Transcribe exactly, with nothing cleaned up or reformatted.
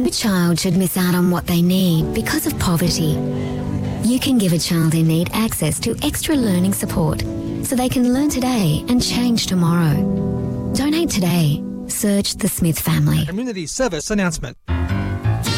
No child should miss out on what they need because of poverty. You can give a child in need access to extra learning support so they can learn today and change tomorrow. Donate today. Search the Smith family. Community service announcement.